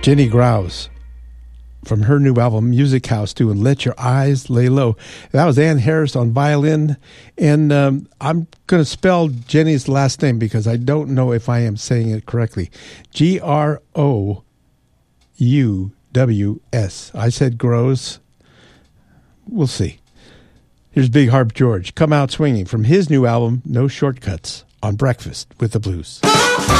Jenny Grouse from her new album, Music House, doing Let Your Eyes Lay Low. That was Ann Harris on violin. And I'm going to spell Jenny's last name because I don't know if I am saying it correctly. Grouws. I said Grows. We'll see. Here's Big Harp George, Come Out Swinging, from his new album, No Shortcuts, on Breakfast with the Blues.